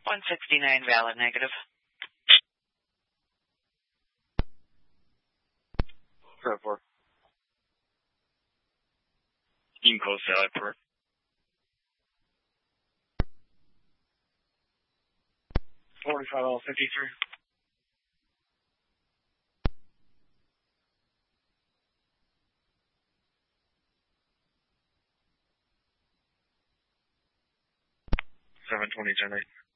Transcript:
169 valid negative. 4. Inco Sally Port. 45L53. Seven 20 10 8.